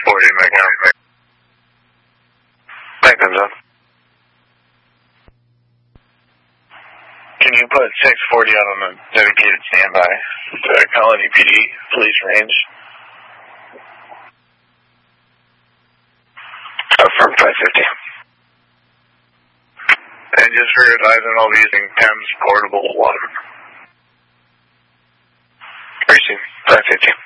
640 McCown. Magnum's up. Can you put 640 out on a dedicated standby to Colony PD police range? From 550. And just for your advisement, I'll be using Thames portable water. Receive 550.